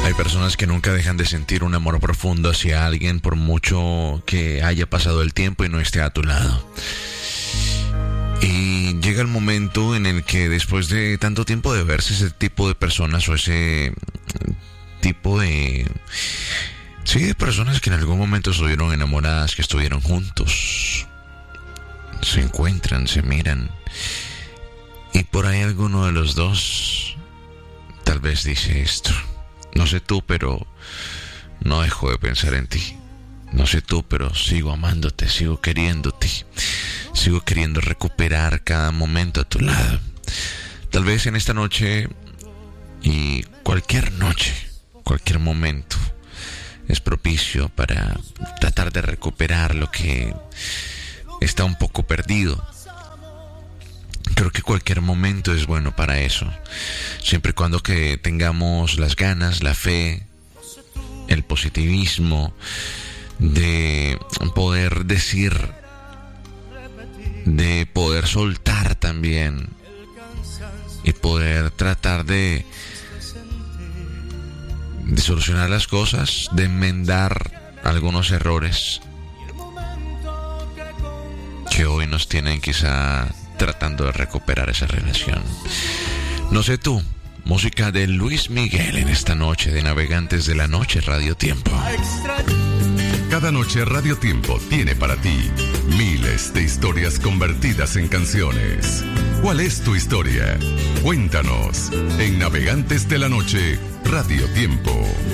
Hay personas que nunca dejan de sentir un amor profundo hacia alguien por mucho que haya pasado el tiempo y no esté a tu lado. Y llega el momento en el que después de tanto tiempo de verse, ese tipo de personas o ese tipo de... Sí, de personas que en algún momento estuvieron enamoradas, que estuvieron juntos, se encuentran, se miran, y por ahí alguno de los dos tal vez dice esto: no sé tú, pero no dejo de pensar en ti. No sé tú, pero sigo amándote, sigo queriéndote, sigo queriendo recuperar cada momento a tu lado. Tal vez en esta noche y cualquier noche, cualquier momento es propicio para tratar de recuperar lo que está un poco perdido. Creo que cualquier momento es bueno para eso, siempre y cuando que tengamos las ganas, la fe, el positivismo de poder decir, de poder soltar también y poder tratar de solucionar las cosas, de enmendar algunos errores que hoy nos tienen quizá tratando de recuperar esa relación. No sé tú, música de Luis Miguel en esta noche de Navegantes de la Noche, Radio Tiempo. Cada noche Radio Tiempo tiene para ti miles de historias convertidas en canciones. ¿Cuál es tu historia? Cuéntanos en Navegantes de la Noche, Radio Tiempo.